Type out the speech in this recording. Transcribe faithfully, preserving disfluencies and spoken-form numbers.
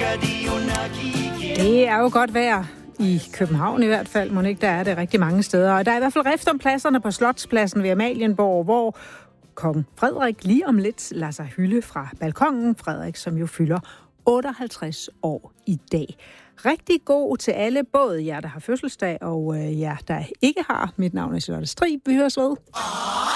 Det er jo godt vejr i København i hvert fald, må ikke der er det rigtig mange steder. Og der er i hvert fald rift om pladserne på Slotspladsen ved Amalienborg, hvor kong Frederik lige om lidt lader sig hylde fra balkongen. Frederik, som jo fylder otteoghalvtreds år i dag. Rigtig god til alle, både jer, der har fødselsdag, og jer, der ikke har. Mit navn er Charlotte Strib. Vi høres ved.